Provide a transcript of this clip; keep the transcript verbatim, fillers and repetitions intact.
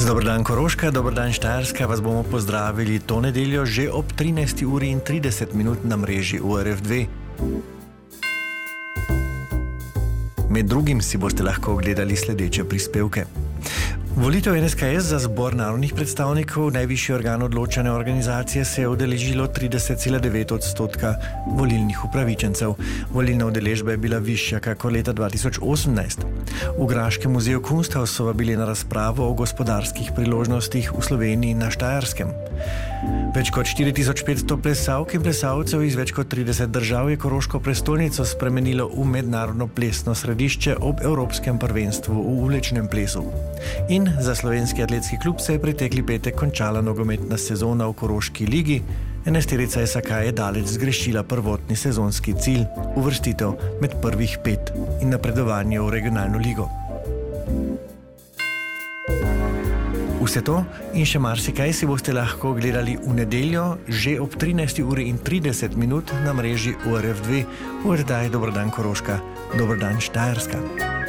Dober dan Koroška, dober dan Štajerska, vas bomo pozdravili to nedeljo že ob trinajsti uri in trideset minut na mreži U R F dve. Med drugim si boste lahko ogledali sledeče prispevke. Volitev N S K S za zbor narodnih predstavnikov, najvišji organ odločane organizacije, se je udeležilo trideset cela devet odstotka volilnih upravičencev. Volilna udeležba je bila višja kakor leta dva tisoč osemnajst. V Graškem muzeju Kunsthaus so vabili na razpravo o gospodarskih priložnostih v Sloveniji in na Štajerskem. Več kot štiri tisoč petsto plesalk in plesalcev iz več kot trideset držav je Koroško prestolnico spremenilo v mednarodno plesno središče ob Evropskem prvenstvu v ulečnem plesu. In za slovenski atletski klub se je pretekli petek končala nogometna sezona v Koroški ligi. Enajsterica S A K je daleč zgrešila prvotni sezonski cilj, uvrstitev med prvih pet in napredovanje v regionalno ligo. Vse to in še marsikaj si boste lahko gledali v nedeljo že ob trinajsti uri in trideset minut na mreži U R F dve v oddaji Dober dan Koroška, dober dan Štajerska.